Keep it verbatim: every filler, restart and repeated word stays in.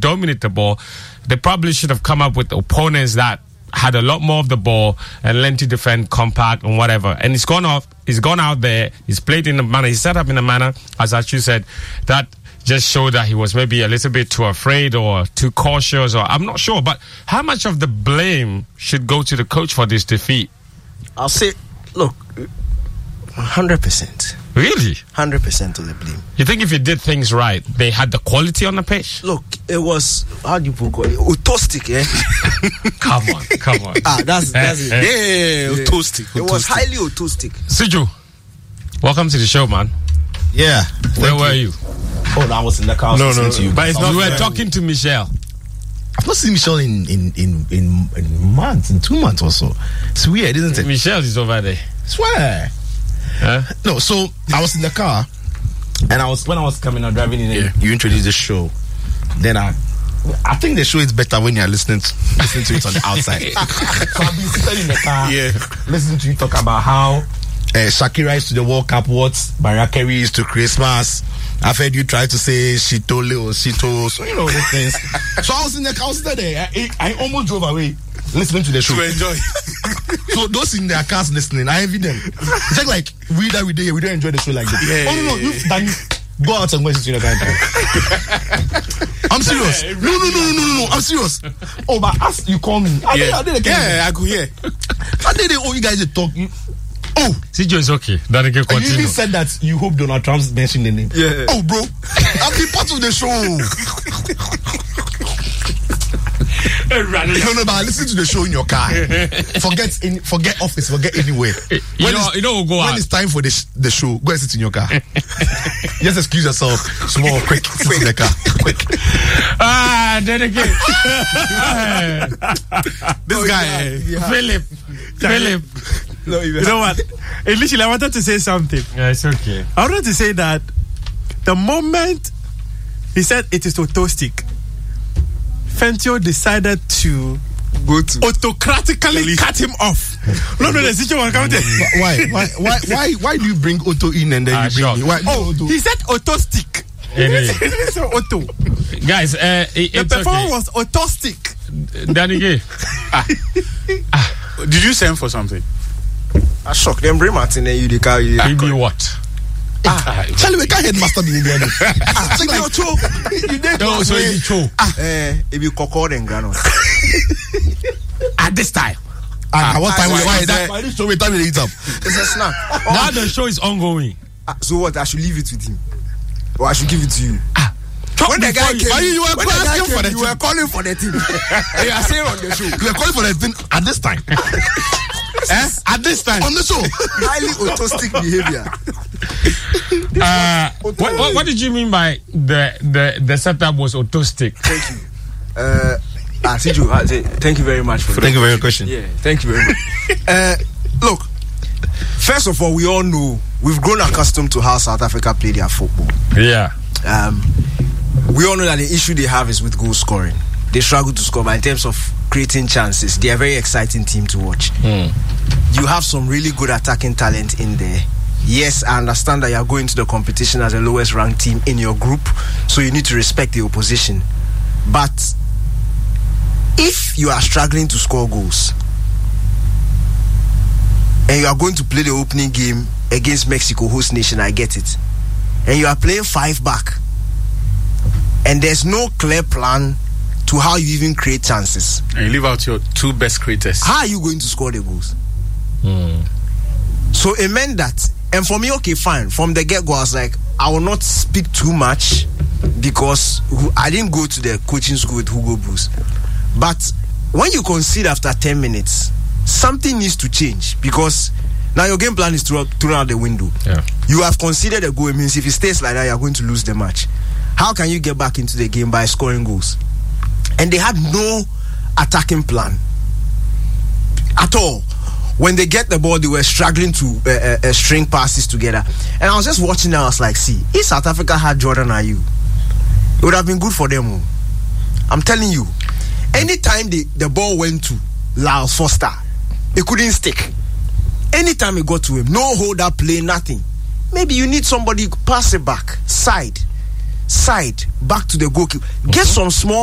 dominate the ball. They probably should have come up with opponents that had a lot more of the ball and learned to defend compact and whatever. And he's gone off, he's gone out there, he's played in a manner, he's set up in a manner, as Achu said, that just showed that he was maybe a little bit too afraid or too cautious, or I'm not sure. But how much of the blame should go to the coach for this defeat? I'll say, look, one hundred percent. Really? one hundred percent of the blame. You think if he did things right, they had the quality on the pitch? Look, it was, how do you call it? Autostic, eh? Come on, come on. Ah, that's, that's it. Yeah, yeah, yeah, autostic. It was highly autostic. Siju, welcome to the show, man. Yeah. Where were you? Oh, no, I was in the car. No, no, no. To you. But it's not. You were fair. talking to Michelle. I've not seen Michelle in in, in, in in months, in two months or so. It's weird, isn't it? Michelle is over there. Swear. Huh? No, so I was in the car, and I was when I was coming out driving in, yeah. you introduced the show. Then I, I think the show is better when you're listening to, listening to it on the outside. So I've been sitting in the car, yeah, listening to you talk about how uh, Shakira is to the World Cup, what Mariah Carey is to Christmas. I've heard you try to say Shitole or Shito, so you know these things. So I was in the car, I was there. I, I almost drove away listening to the show. To enjoy. So those in their cars listening, I envy them. It's just like we that we do, we don't enjoy the show like that. Yeah, oh no, no, yeah, you, Danny, go out and go and sit in the car. I'm serious. No, no, no, no, no, no. I'm serious. Oh, but as you call me, I Yeah, did, I did yeah, I could hear. I did it. Oh, you guys are talking. Oh, Siju is okay. That can and you continue. even said that you hope Donald Trump mentioned the name. Yeah. Oh, bro, I've been part of the show. No, no, but listen to the show in your car. Forget in, forget office, forget anywhere. You When know, it's- you know, we'll go when out. it's time for the sh- the show, go and sit in your car. Just excuse yourself. Small, quick, sit in the car, quick. Ah, then again. This guy, eh, Philip. Philip. no, You know what? Initially, I wanted to say something. Yeah, it's okay. I wanted to say that the moment he said it is autostic, Fentio decided to go to autocratically cut him off. No, no, the situation was coming to. Why, why, why, why, why do you bring Otto in and then Ah, you bring sure. me? Why? Oh, Otto? he said autostic. Anyway. He didn't say auto. Guys, uh, it, The it's performance okay. was autostic. Danny Gay. Did you send for something? I shocked them. Bring Martin and you the car. You He be what? Ah, Charlie, we can't headmaster the Indian. Ah, check like, you did No, so he be true. Eh, it be cocoa and granite. At this time. Ah, what time? why Why is that? that- Why this show we time it up? It's a snack. Now the show is ongoing. Ah, so what? I should leave it with him, or I should give it to you. When the guy before you- came, why you- you were when the guy asking for came, the you thing. were calling for the team. You are saying on the show. We are calling for the thing at this time. Eh? At this time. On the show. Highly autostic behavior. Uh, what, what, what did you mean by the the, the setup was autostic? Thank you. Uh, ah, Siju, ah, say, thank you very much for Thank you for your question. Yeah, thank you very much. uh, look, first of all, we all know we've grown accustomed to how South Africa play their football. Yeah. Um, we all know that the issue they have is with goal scoring. They struggle to score, but in terms of creating chances, they are a very exciting team to watch. Hmm. You have some really good attacking talent in there. Yes, I understand that you are going to the competition as the lowest ranked team in your group, so you need to respect the opposition. But if you are struggling to score goals and you are going to play the opening game against Mexico, host nation, I get it, and you are playing five back and there's no clear plan to how you even create chances, And you leave out your two best creators. how are you going to score the goals? So it meant that, and for me, okay, fine. From the get-go, I was like, I will not speak too much because who- I didn't go to the coaching school with Hugo Bruce. But when you concede after ten minutes, something needs to change because now your game plan is thrown thrown out the window. Yeah. You have conceded a goal. It means if it stays like that, you are going to lose the match. How can you get back into the game by scoring goals? And they had no attacking plan at all. When they get the ball, they were struggling to uh, uh, uh, string passes together. And I was just watching that. I was like, see, if South Africa had Jordan Ayew, it would have been good for them. oh. I'm telling you, anytime the, the ball went to Lyles Foster, it couldn't stick. Anytime it got to him, no hold up play, nothing. Maybe you need somebody to pass it back, side, side, back to the goalkeeper. Get some small